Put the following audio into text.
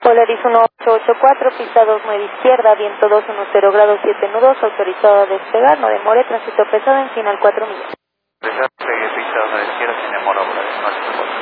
Polaris 1884, pista 29 izquierda, viento 210 grados 7 nudos, autorizado a despegar, no demore, tránsito pesado en final 4 millas. Pista 29 izquierda, sin demora, no se